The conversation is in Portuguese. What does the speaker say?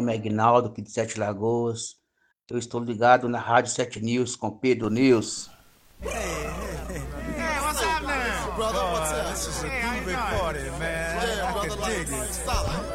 nome é Aguinaldo, aqui de Sete Lagoas. Eu estou ligado na Rádio 7 News com Pedro News. Hey, what's happening? Brother, what's up? This is a groovy party, man. Yeah, I brother, can like, dig it. solid.